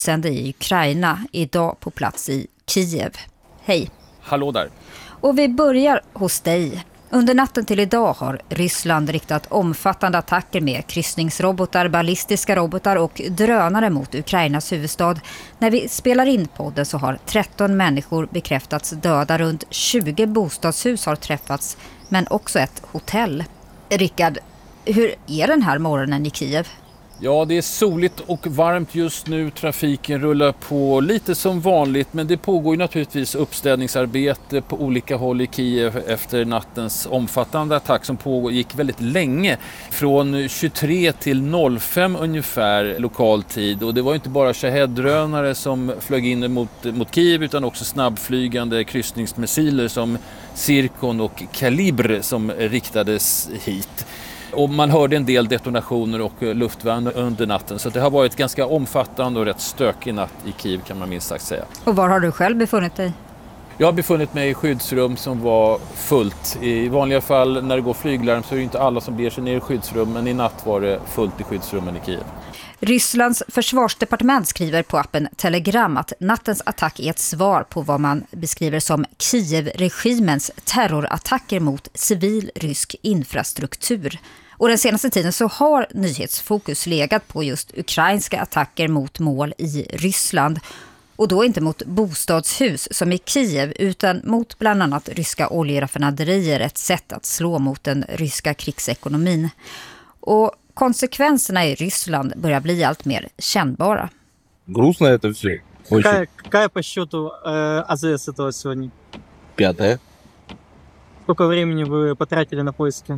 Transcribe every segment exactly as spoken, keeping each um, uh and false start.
sänder i Ukraina, idag på plats i Kiev. Hej. Hallå där. Och vi börjar hos dig. Under natten till idag har Ryssland riktat omfattande attacker med kryssningsrobotar, ballistiska robotar och drönare mot Ukrainas huvudstad. När vi spelar in podden så har tretton människor bekräftats döda, runt tjugo bostadshus har träffats, men också ett hotell. Rickard, hur är den här morgonen i Kiev? Ja, det är soligt och varmt just nu. Trafiken rullar på lite som vanligt, men det pågår ju naturligtvis uppstädningsarbete på olika håll i Kiev efter nattens omfattande attack som pågick väldigt länge. Från tjugotre till noll fem ungefär lokal tid. Och det var inte bara Shahed-drönare som flög in mot, mot Kiev utan också snabbflygande kryssningsmissiler som Zirkon och Kalibr som riktades hit. Och man hörde en del detonationer och luftvärn under natten. Så det har varit ganska omfattande och rätt stökig natt i Kiev, kan man minst sagt säga. Och var har du själv befunnit dig? Jag har befunnit mig i skyddsrum som var fullt. I vanliga fall när det går flyglarm så är det inte alla som ber sig ner i skyddsrum. Men i natt var det fullt i skyddsrummen i Kiev. Rysslands försvarsdepartement skriver på appen Telegram att nattens attack är ett svar på vad man beskriver som Kiev-regimens terrorattacker mot civil rysk infrastruktur. Och den senaste tiden så har nyhetsfokus legat på just ukrainska attacker mot mål i Ryssland. Och då inte mot bostadshus som i Kiev utan mot bland annat ryska oljeraffinaderier, ett sätt att slå mot den ryska krigsekonomin. Och konsekvenserna i Ryssland börjar bli allt mer kännbara. Грустно это все. Какая, какая по счету э, АЗС этого сегодня? Пятое. Сколько времени вы потратили на поиски?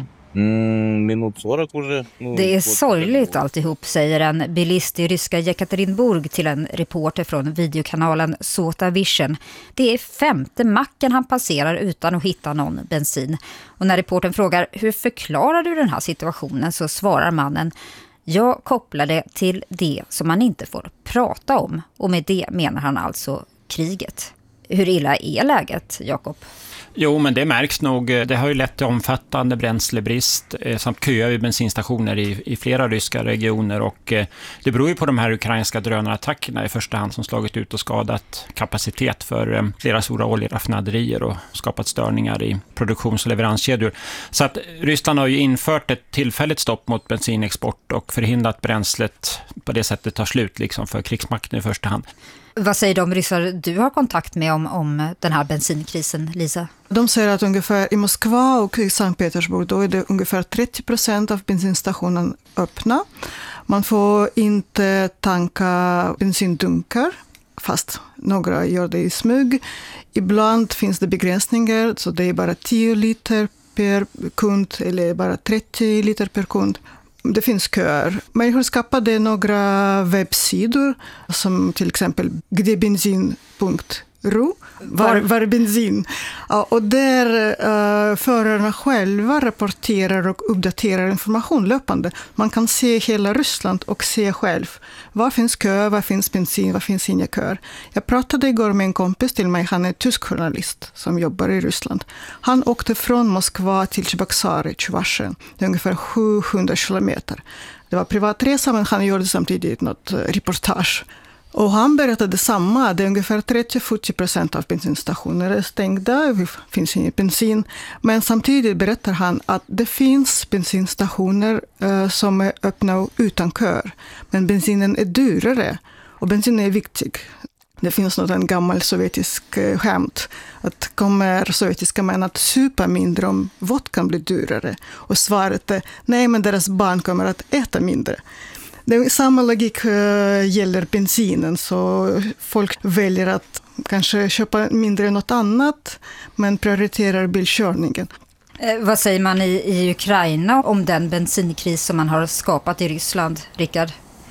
Mm, minut сорок уже. Ну, Det är вот, sorgligt alltihop, säger en bilist i ryska Jekaterinburg till en reporter från videokanalen Sota Vision. Det är femte macken han passerar utan att hitta någon bensin. Och när reportern frågar hur förklarar du den här situationen så svarar mannen: jag kopplar det till det som man inte får prata om. Och med det menar han alltså kriget. Hur illa är läget, Jakob? Jo, men det märks nog. Det har ju lett till omfattande bränslebrist eh, samt köer vid bensinstationer i, i flera ryska regioner. Och eh, det beror ju på de här ukrainska drönarattackerna i första hand som slagit ut och skadat kapacitet för eh, flera stora oljeraffinaderier och skapat störningar i produktions- och leveranskedjor. Så att Ryssland har ju infört ett tillfälligt stopp mot bensinexport och förhindrat bränslet på det sättet tar slut liksom för krigsmakten i första hand. Vad säger de ryssar du har kontakt med om, om den här bensinkrisen, Lisa? De säger att ungefär i Moskva och i Sankt Petersburg då är det ungefär trettio procent av bensinstationen öppna. Man får inte tanka bensindunkar, fast några gör det i smyg. Ibland finns det begränsningar, så det är bara tio liter per kund eller bara trettio liter per kund. Det finns köer. Människor skapade några webbsidor som till exempel gdebensin punkt ru, var, var bensin. Och där uh, förarna själva rapporterar och uppdaterar information löpande. Man kan se hela Ryssland och se själv. Var finns kö, var finns bensin, var finns inga köer. Jag pratade igår med en kompis till mig, han är tysk journalist som jobbar i Ryssland. Han åkte från Moskva till Cheboksary, Tjuvasjen. Det är ungefär sjuhundra kilometer. Det var privatresa, men han gjorde samtidigt något reportage. Och han berättade samma, det är ungefär trettio till fyrtio procent av bensinstationer är stängda, det finns ingen bensin. Men samtidigt berättar han att det finns bensinstationer eh, som är öppna utan köer. Men bensinen är dyrare och bensinen är viktig. Det finns något en gammal sovjetisk eh, skämt att kommer sovjetiska män att supa mindre om vodkan blir dyrare. Och svaret är nej, men deras barn kommer att äta mindre. Det samma logik uh, gäller bensinen, så folk väljer att kanske köpa mindre än något annat men prioriterar bilkörningen. Eh, vad säger man i, i Ukraina om den bensinkris som man har skapat i Ryssland, Rickard?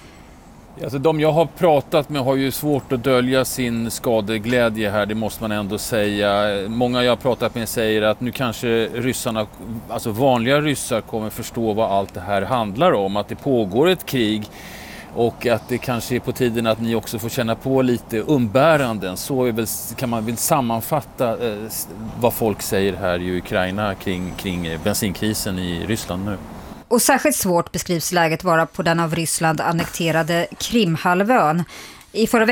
Alltså, de jag har pratat med har ju svårt att dölja sin skadeglädje här, det måste man ändå säga. Många jag har pratat med säger att nu kanske ryssarna, alltså vanliga ryssar, kommer förstå vad allt det här handlar om. Att det pågår ett krig och att det kanske är på tiden att ni också får känna på lite umbäranden. Så är väl, kan man väl sammanfatta eh, vad folk säger här i Ukraina kring, kring bensinkrisen i Ryssland nu. Och särskilt svårt beskrivs läget vara på den av Ryssland annekterade Krimhalvön. I förra